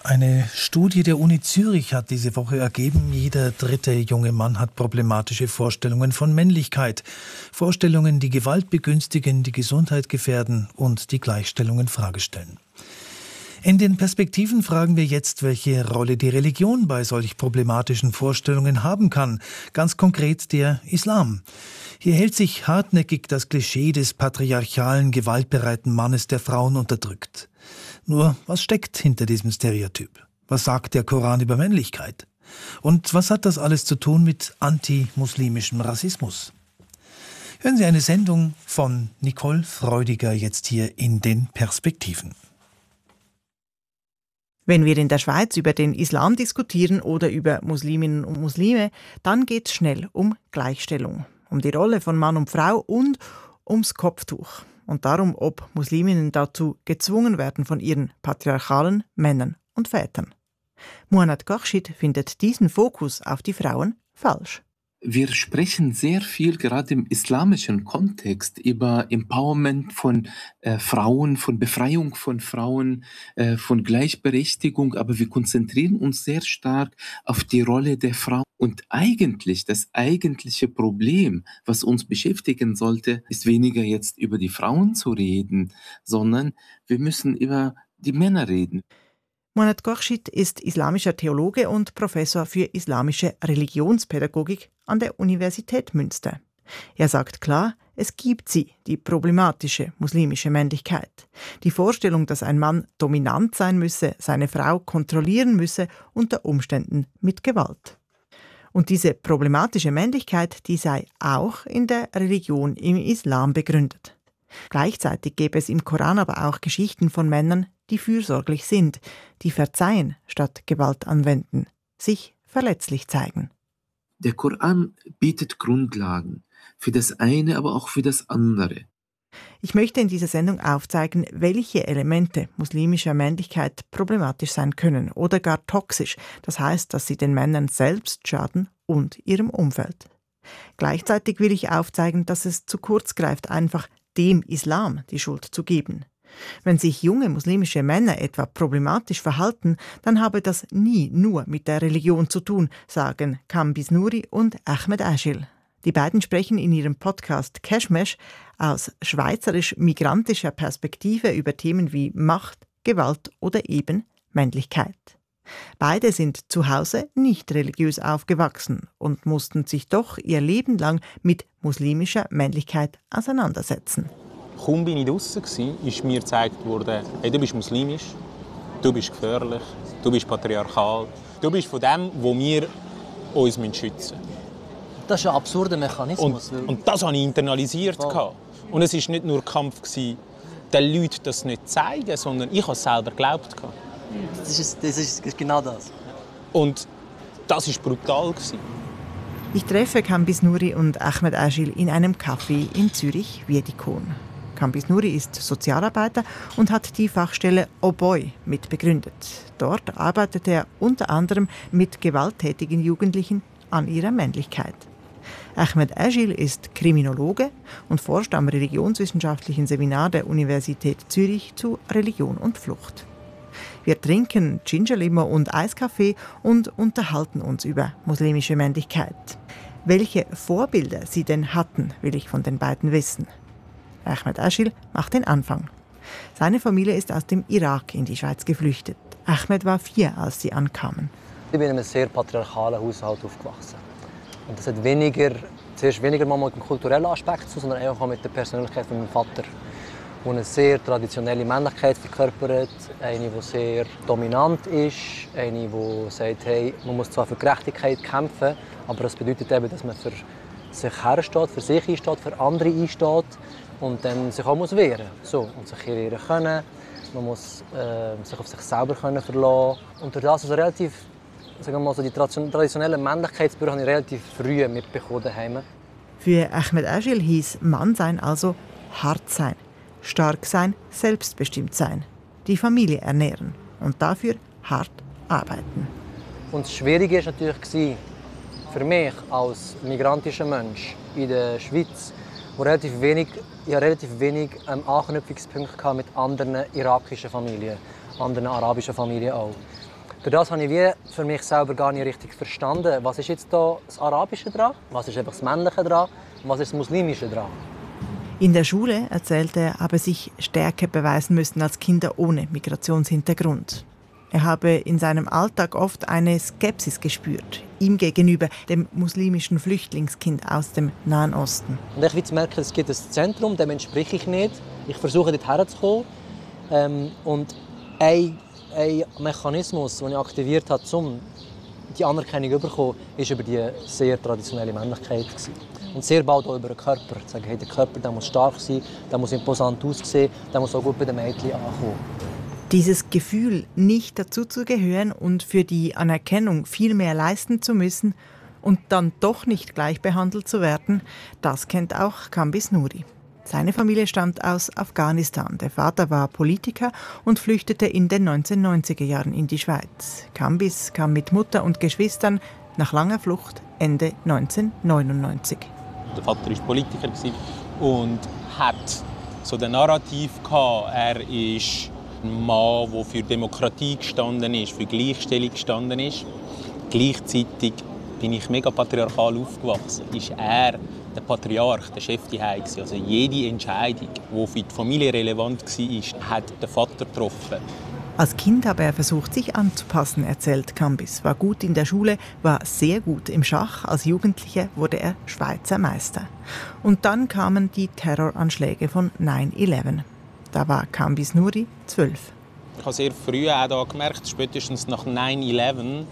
Eine Studie der Uni Zürich hat diese Woche ergeben, jeder dritte junge Mann hat problematische Vorstellungen von Männlichkeit. Vorstellungen, die Gewalt begünstigen, die Gesundheit gefährden und die Gleichstellung in Frage stellen. In den Perspektiven fragen wir jetzt, welche Rolle die Religion bei solch problematischen Vorstellungen haben kann. Ganz konkret der Islam. Hier hält sich hartnäckig das Klischee des patriarchalen, gewaltbereiten Mannes, der Frauen unterdrückt. Nur, was steckt hinter diesem Stereotyp? Was sagt der Koran über Männlichkeit? Und was hat das alles zu tun mit antimuslimischem Rassismus? Hören Sie eine Sendung von Nicole Freudiger jetzt hier in den Perspektiven. Wenn wir in der Schweiz über den Islam diskutieren oder über Musliminnen und Muslime, dann geht es schnell um Gleichstellung, um die Rolle von Mann und Frau und ums Kopftuch. Und darum, ob Musliminnen dazu gezwungen werden von ihren patriarchalen Männern und Vätern. Muannat Khorshid findet diesen Fokus auf die Frauen falsch. Wir sprechen sehr viel, gerade im islamischen Kontext, über Empowerment von Frauen, von Befreiung von Frauen, von Gleichberechtigung, aber wir konzentrieren uns sehr stark auf die Rolle der Frau. Und eigentlich, das eigentliche Problem, was uns beschäftigen sollte, ist weniger jetzt über die Frauen zu reden, sondern wir müssen über die Männer reden. Muannat Khorshid ist islamischer Theologe und Professor für islamische Religionspädagogik an der Universität Münster. Er sagt klar, es gibt sie, die problematische muslimische Männlichkeit. Die Vorstellung, dass ein Mann dominant sein müsse, seine Frau kontrollieren müsse, unter Umständen mit Gewalt. Und diese problematische Männlichkeit, die sei auch in der Religion im Islam begründet. Gleichzeitig gäbe es im Koran aber auch Geschichten von Männern, die fürsorglich sind, die verzeihen statt Gewalt anwenden, sich verletzlich zeigen. Der Koran bietet Grundlagen für das eine, aber auch für das andere. Ich möchte in dieser Sendung aufzeigen, welche Elemente muslimischer Männlichkeit problematisch sein können oder gar toxisch. Das heißt, dass sie den Männern selbst schaden und ihrem Umfeld. Gleichzeitig will ich aufzeigen, dass es zu kurz greift, einfach dem Islam die Schuld zu geben. Wenn sich junge muslimische Männer etwa problematisch verhalten, dann habe das nie nur mit der Religion zu tun, sagen Kambiz Nouri und Ahmed Agil. Die beiden sprechen in ihrem Podcast Keschmesch aus schweizerisch-migrantischer Perspektive über Themen wie Macht, Gewalt oder eben Männlichkeit. Beide sind zu Hause nicht religiös aufgewachsen und mussten sich doch ihr Leben lang mit muslimischer Männlichkeit auseinandersetzen. Kaum bin ich draussen, ist mir gezeigt worden, hey, du bist muslimisch, du bist gefährlich, du bist patriarchal, du bist von dem, wo wir uns schützen müssen. Das ist ein absurder Mechanismus. Und das habe ich internalisiert. Wow. Und es war nicht nur Kampf, den Leuten das nicht zu zeigen, sondern ich habe es selber geglaubt. Das ist genau das. Und das war brutal. Ich treffe Kambiz Nouri und Ahmed Agil in einem Café in Zürich, Wiedikon. Kambiz Nouri ist Sozialarbeiter und hat die Fachstelle Oboi mitbegründet. Dort arbeitet er unter anderem mit gewalttätigen Jugendlichen an ihrer Männlichkeit. Ahmed Agil ist Kriminologe und forscht am religionswissenschaftlichen Seminar der Universität Zürich zu Religion und Flucht. Wir trinken Gingerlimo und Eiskaffee und unterhalten uns über muslimische Männlichkeit. Welche Vorbilder sie denn hatten, will ich von den beiden wissen. Ahmed Agil macht den Anfang. Seine Familie ist aus dem Irak in die Schweiz geflüchtet. Ahmed war 4, als sie ankamen. Ich bin in einem sehr patriarchalen Haushalt aufgewachsen. Und das hat zuerst weniger mal mit dem kulturellen Aspekt zu, sondern auch mit der Persönlichkeit von meinem Vater. Der eine sehr traditionelle Männlichkeit verkörpert, eine, die sehr dominant ist, eine, die sagt, hey, man muss zwar für Gerechtigkeit kämpfen, aber das bedeutet eben, dass man für sich hersteht, für sich einsteht, für andere einsteht und dann sich auch wehren muss. So, und sich wehren können. Man muss sich auf sich selber verlassen können. Und durch das, also relativ, sagen wir mal, so die traditionellen Männlichkeitsbilder habe ich relativ früh mitbekommen daheim. Für Ahmed Agil hieß Mann sein also hart sein, stark sein, selbstbestimmt sein, die Familie ernähren und dafür hart arbeiten. Und das Schwierige war natürlich für mich als migrantischer Mensch in der Schweiz, wo relativ wenig Anknüpfungspunkte mit anderen irakischen Familien, anderen arabischen Familien auch. Durch das habe ich für mich selber gar nicht richtig verstanden, was ist jetzt da das Arabische dran, was ist einfach das Männliche dran und was ist das Muslimische dran. In der Schule, erzählte er, habe sich stärker beweisen müssen als Kinder ohne Migrationshintergrund. Er habe in seinem Alltag oft eine Skepsis gespürt, ihm gegenüber, dem muslimischen Flüchtlingskind aus dem Nahen Osten. Und ich will merken, es gibt ein Zentrum, dem entspreche ich nicht. Ich versuche dort herzukommen. Und ein Mechanismus, den ich aktiviert habe, um die Anerkennung zu bekommen, war über die sehr traditionelle Männlichkeit. Und sehr bald auch über den Körper. Sagen, hey, der Körper der muss stark sein, der muss imposant aussehen, der muss auch gut bei den Mädchen ankommen. Dieses Gefühl, nicht dazuzugehören und für die Anerkennung viel mehr leisten zu müssen und dann doch nicht gleich behandelt zu werden, das kennt auch Kambis Nouri. Seine Familie stammt aus Afghanistan. Der Vater war Politiker und flüchtete in den 1990er Jahren in die Schweiz. Kambis kam mit Mutter und Geschwistern nach langer Flucht Ende 1999. Der Vater war Politiker und hat so den Narrativ gehabt, er ist ein Mann, der für Demokratie gestanden ist, für Gleichstellung gestanden ist. Gleichzeitig bin ich mega patriarchal aufgewachsen. Ist er der Patriarch, der Chef daheim gewesen. Also jede Entscheidung, die für die Familie relevant war, hat der Vater getroffen. Als Kind habe er versucht, sich anzupassen, erzählt Kambis. War gut in der Schule, war sehr gut im Schach. Als Jugendlicher wurde er Schweizer Meister. Und dann kamen die Terroranschläge von 9/11. Da war Kambis Nouri 12. Ich habe sehr früh auch da gemerkt, spätestens nach 9/11,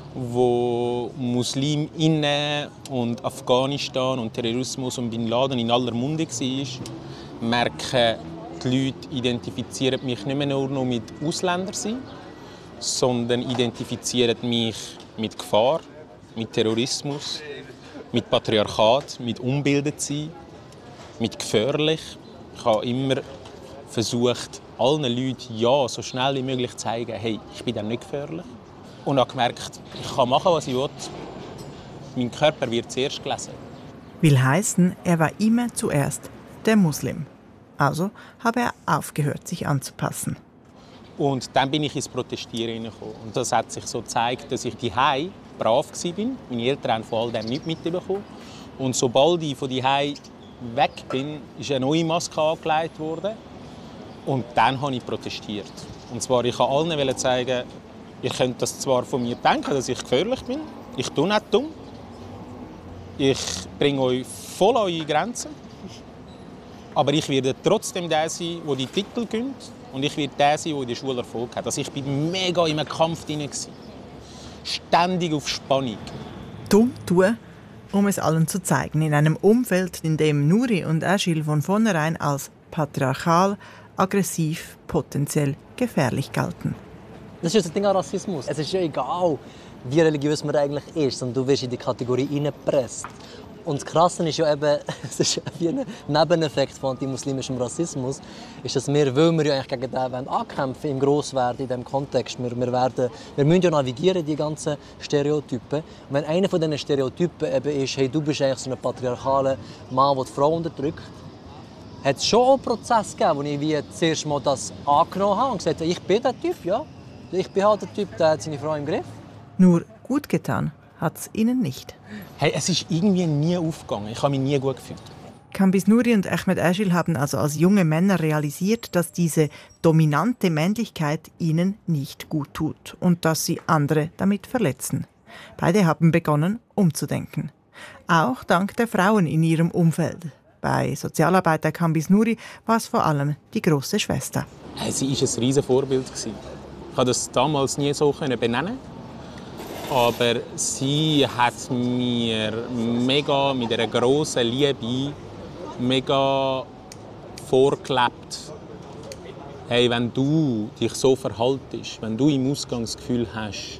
wo Musliminnen und Afghanistan und Terrorismus und Bin Laden in aller Munde war, merken die Leute identifizieren mich nicht mehr nur mit Ausländern, sondern identifizieren mich mit Gefahr, mit Terrorismus, mit Patriarchat, mit Unbildetsein, mit gefährlich. Ich habe immer versucht, allen Leuten ja, so schnell wie möglich zu zeigen, hey, ich bin dann nicht gefährlich. Und habe gemerkt, ich kann machen, was ich will. Mein Körper wird zuerst gelesen. Will heißen, er war immer zuerst der Muslim. Also habe er aufgehört, sich anzupassen. Und dann bin ich ins Protestieren hineingekommen. Und das hat sich so gezeigt, dass ich daheim brav war. Meine Eltern haben von all dem nichts mitbekommen. Und sobald ich von daheim weg bin, ist eine neue Maske angelegt worden. Und dann habe ich protestiert. Und zwar, ich wollte allen zeigen, ihr könnt das zwar von mir denken, dass ich gefährlich bin. Ich tue nicht dumm. Ich bringe euch voll an eure Grenzen. Aber ich werde trotzdem der sein, der die Titel gönnt. Und ich werde der sein, der in der Schule Erfolg hat. Also ich war mega in einem Kampf drin. Ständig auf Spannung. Dumm tun, um es allen zu zeigen. In einem Umfeld, in dem Nouri und Aschil von vornherein als patriarchal, aggressiv, potenziell gefährlich galten. Das ist das Ding an Rassismus. Es ist ja egal, wie religiös man eigentlich ist, sondern du wirst in die Kategorie hineingepresst. Und das Krasse ist ja eben, es ist wie ein Nebeneffekt von antimuslimischem Rassismus, ist, dass wir, weil wir ja eigentlich gegen den ankämpfen im Grosswerden, in diesem Kontext, wir müssen ja navigieren, die ganzen Stereotypen. Und wenn einer von diesen Stereotypen eben ist, hey, du bist eigentlich so ein patriarchaler Mann, der die Frau unterdrückt, hat es schon einen Prozess gegeben, wo ich wie zuerst mal das angenommen habe und gesagt habe, ich bin der Typ, ja. Ich bin halt der Typ, der hat seine Frau im Griff. Nur gut getan hat es ihnen nicht. Hey, es ist irgendwie nie aufgegangen. Ich habe mich nie gut gefühlt. Kambis Nouri und Ahmed Aschil haben also als junge Männer realisiert, dass diese dominante Männlichkeit ihnen nicht gut tut und dass sie andere damit verletzen. Beide haben begonnen, umzudenken. Auch dank der Frauen in ihrem Umfeld. Bei Sozialarbeiter Kambis Nouri war es vor allem die grosse Schwester. Hey, sie war ein riesiges Vorbild. Ich konnte das damals nie so benennen. Aber sie hat mir mega mit einer grossen Liebe mega vorgelebt. Hey, wenn du dich so verhaltest, wenn du im Ausgang das Gefühl hast,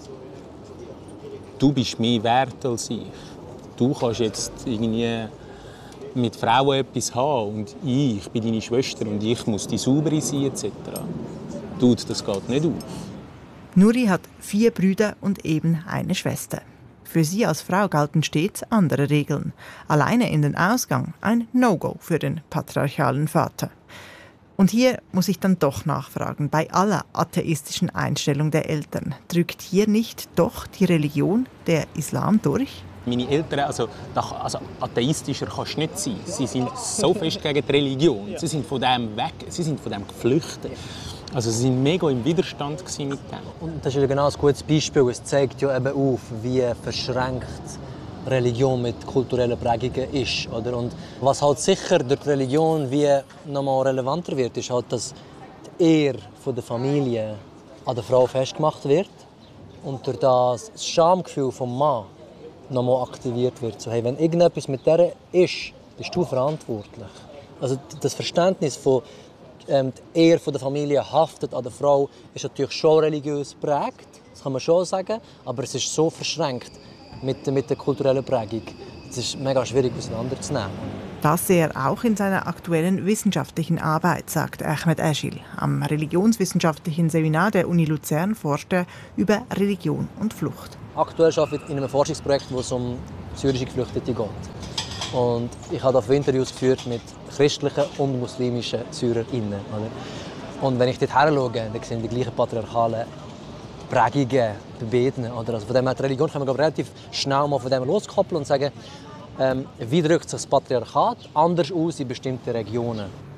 du bist mehr wert als ich. Du kannst jetzt irgendwie mit Frauen etwas haben und ich bin deine Schwester und ich muss die saubere sein etc. Dude, das geht nicht auf. Nouri hat 4 Brüder und eben eine Schwester. Für sie als Frau galten stets andere Regeln. Alleine in den Ausgang ein No-Go für den patriarchalen Vater. Und hier muss ich dann doch nachfragen, bei aller atheistischen Einstellung der Eltern, drückt hier nicht doch die Religion, der Islam, durch? Meine Eltern, also atheistischer kannst du nicht sein. Sie sind so fest gegen die Religion. Sie sind von dem weg, sie sind von dem geflüchtet. Also sie waren mega im Widerstand mit dem. Und das ist genau ein gutes Beispiel. Es zeigt ja eben auf, wie verschränkt Religion mit kulturellen Prägungen ist. Oder? Und was halt sicher durch die Religion wie nochmal relevanter wird, ist halt, dass die Ehre der Familie an der Frau festgemacht wird und durch das Schamgefühl des Mannes nochmal aktiviert wird. So, hey, wenn irgendetwas mit der ist, bist du verantwortlich. Also das Verständnis von die Ehre der Familie haftet an der Frau ist natürlich schon religiös geprägt, das kann man schon sagen, aber es ist so verschränkt mit der kulturellen Prägung. Es ist mega schwierig auseinanderzunehmen. Das sehe er auch in seiner aktuellen wissenschaftlichen Arbeit, sagt Ahmed Eschil. Am religionswissenschaftlichen Seminar der Uni Luzern forscht er über Religion und Flucht. Aktuell arbeite ich in einem Forschungsprojekt, wo es um syrische Geflüchtete geht. Und ich habe dafür Interviews geführt mit christlichen und muslimischen SyrerInnen. Und wenn ich dort her schaue, dann sehen die gleichen patriarchalen Prägungen bei beiden. Also von dem her, die Religion kann man relativ schnell mal von dem loskoppeln und sagen, wie drückt sich das Patriarchat anders aus in bestimmten Regionen.